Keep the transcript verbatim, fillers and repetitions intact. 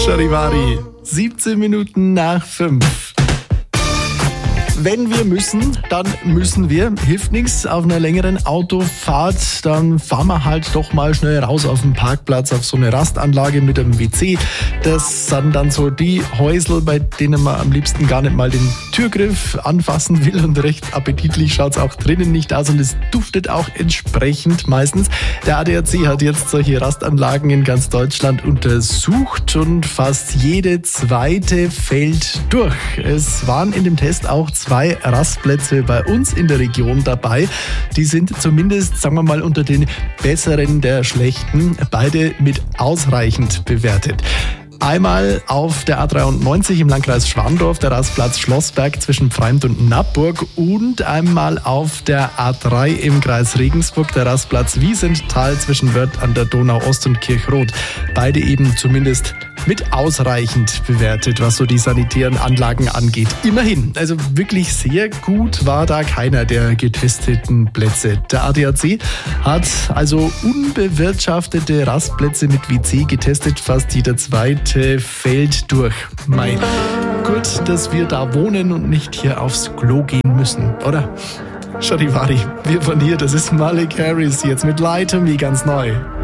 Charivari, siebzehn Minuten nach fünf. Wenn wir müssen, dann müssen wir. Hilft nichts auf einer längeren Autofahrt. Dann fahren wir halt doch mal schnell raus auf den Parkplatz, auf so eine Rastanlage mit einem W C. Das sind dann so die Häusl, bei denen man am liebsten gar nicht mal den Türgriff anfassen will. Und recht appetitlich schaut es auch drinnen nicht aus. Und es duftet auch entsprechend meistens. Der A D A C hat jetzt solche Rastanlagen in ganz Deutschland untersucht. Und fast jede zweite fällt durch. Es waren in dem Test auch zwei Rastplätze bei uns in der Region dabei. Die sind zumindest, sagen wir mal, unter den besseren der schlechten, beide mit ausreichend bewertet. Einmal auf der A dreiundneunzig im Landkreis Schwandorf, der Rastplatz Schlossberg zwischen Pfreimd und Nappburg, und einmal auf der A drei im Kreis Regensburg, der Rastplatz Wiesenthal zwischen Wörth an der Donau Ost und Kirchrot. Beide eben zumindest mit ausreichend bewertet, was so die sanitären Anlagen angeht. Immerhin, also wirklich sehr gut war da keiner der getesteten Plätze. Der A D A C hat also unbewirtschaftete Rastplätze mit W C getestet, fast jeder zweite fällt durch. Mei, gut, dass wir da wohnen und nicht hier aufs Klo gehen müssen, oder? Charivari, wir von hier, das ist Malik Harris jetzt mit Lie to Me ganz neu.